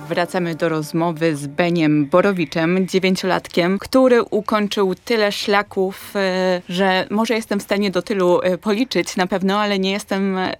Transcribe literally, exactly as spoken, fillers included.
Wracamy do rozmowy z Beniem Borowiczem, dziewięciolatkiem, który ukończył tyle szlaków, że może jestem w stanie do tylu policzyć na pewno, ale nie jestem